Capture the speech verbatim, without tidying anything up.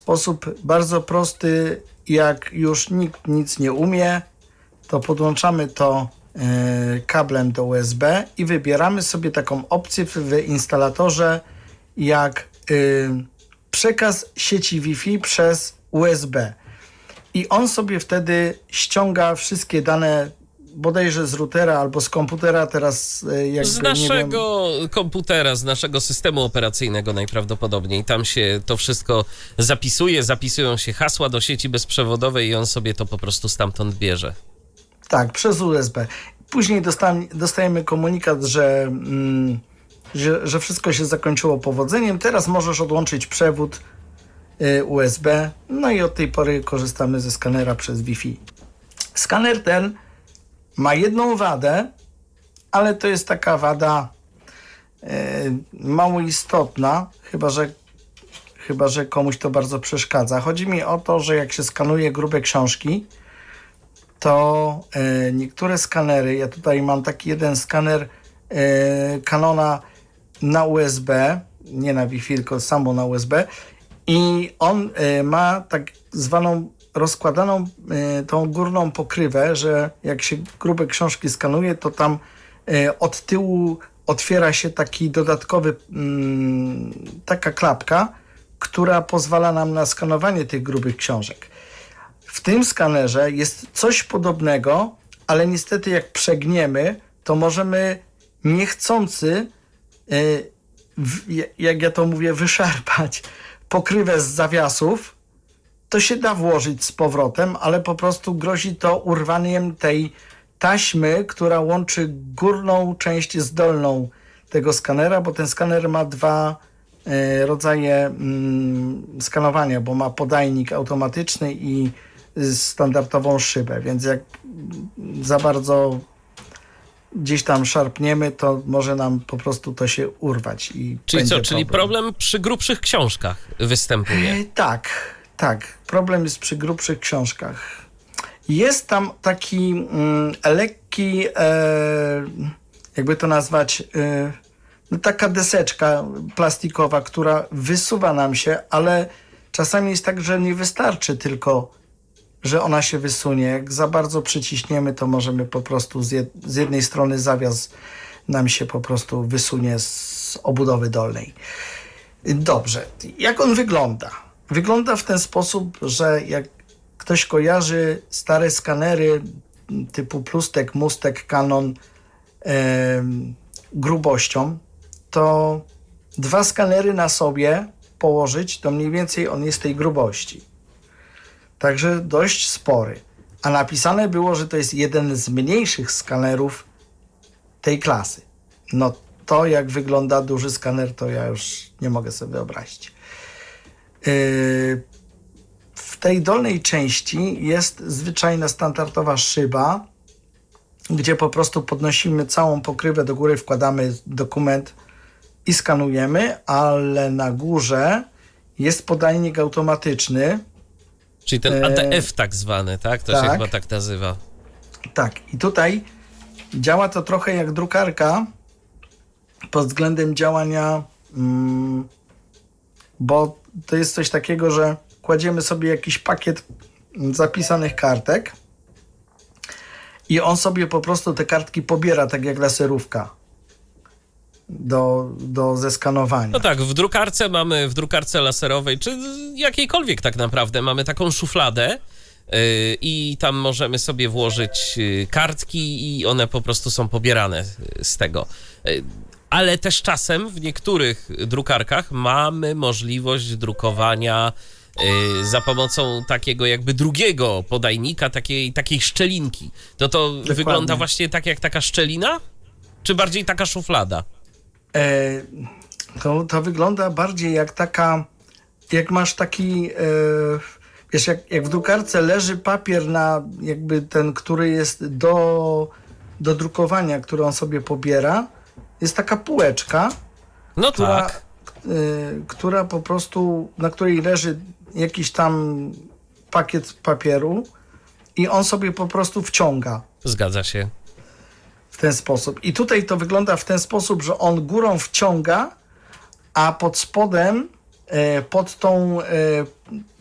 Sposób bardzo prosty, jak już nikt nic nie umie, to podłączamy to y, kablem do U S B i wybieramy sobie taką opcję w, w instalatorze jak y, przekaz sieci Wi-Fi przez U S B. I on sobie wtedy ściąga wszystkie dane bodajże z routera albo z komputera, teraz jakby Z naszego nie wiem... komputera, z naszego systemu operacyjnego najprawdopodobniej. Tam się to wszystko zapisuje, zapisują się hasła do sieci bezprzewodowej i on sobie to po prostu stamtąd bierze. Tak, przez U S B. Później dostajemy, dostajemy komunikat, że, mm, że, że wszystko się zakończyło powodzeniem. Teraz możesz odłączyć przewód y, U S B. No i od tej pory korzystamy ze skanera przez Wi-Fi. Skaner ten ma jedną wadę, ale to jest taka wada y, mało istotna, chyba że, chyba że komuś to bardzo przeszkadza. Chodzi mi o to, że jak się skanuje grube książki, to y, niektóre skanery, ja tutaj mam taki jeden skaner y, Canona na U S B, nie na Wi-Fi, tylko samo na U S B i on y, ma tak zwaną rozkładaną y, tą górną pokrywę, że jak się grube książki skanuje, to tam y, od tyłu otwiera się taki dodatkowy, y, taka klapka, która pozwala nam na skanowanie tych grubych książek. W tym skanerze jest coś podobnego, ale niestety jak przegniemy, to możemy niechcący, y, w, jak ja to mówię, wyszarpać pokrywę z zawiasów. To się da włożyć z powrotem, ale po prostu grozi to urwaniem tej taśmy, która łączy górną część z dolną tego skanera, bo ten skaner ma dwa y, rodzaje mm, skanowania, bo ma podajnik automatyczny i standardową szybę, więc jak za bardzo gdzieś tam szarpniemy, to może nam po prostu to się urwać. I czyli co, problem. czyli problem przy grubszych książkach występuje? E, tak, tak. Problem jest przy grubszych książkach. Jest tam taki mm, lekki, e, jakby to nazwać, e, no taka deseczka plastikowa, która wysuwa nam się, ale czasami jest tak, że nie wystarczy tylko, że ona się wysunie. Jak za bardzo przyciśniemy, to możemy po prostu z, jed, z jednej strony zawias nam się po prostu wysunie z obudowy dolnej. Dobrze. Jak on wygląda? Wygląda w ten sposób, że jak ktoś kojarzy stare skanery typu Plustek, Mustek, Canon e, grubością, to dwa skanery na sobie położyć, to mniej więcej on jest tej grubości. Także dość spory. A napisane było, że to jest jeden z mniejszych skanerów tej klasy. No to jak wygląda duży skaner, to ja już nie mogę sobie wyobrazić. Yy, w tej dolnej części jest zwyczajna standardowa szyba, gdzie po prostu podnosimy całą pokrywę do góry, wkładamy dokument i skanujemy, ale na górze jest podajnik automatyczny. Czyli ten A D F tak zwany, tak? To tak. się chyba tak nazywa. Tak. I tutaj działa to trochę jak drukarka pod względem działania, mm, bo to jest coś takiego, że kładziemy sobie jakiś pakiet zapisanych kartek i on sobie po prostu te kartki pobiera, tak jak laserówka. Do, do zeskanowania. No tak, w drukarce mamy, w drukarce laserowej, czy jakiejkolwiek tak naprawdę, mamy taką szufladę yy, i tam możemy sobie włożyć yy, kartki i one po prostu są pobierane z tego. Yy, ale też czasem w niektórych drukarkach mamy możliwość drukowania yy, za pomocą takiego jakby drugiego podajnika, takiej, takiej szczelinki. To to Dokładnie. Wygląda właśnie tak jak taka szczelina? Czy bardziej taka szuflada? E, to, to wygląda bardziej jak taka, jak masz taki, e, wiesz, jak, jak w drukarce leży papier na jakby ten, który jest do, do drukowania, który on sobie pobiera, jest taka półeczka, no która, tak. e, która po prostu, na której leży jakiś tam pakiet papieru i on sobie po prostu wciąga. Zgadza się. W ten sposób. I tutaj to wygląda w ten sposób, że on górą wciąga, a pod spodem pod tą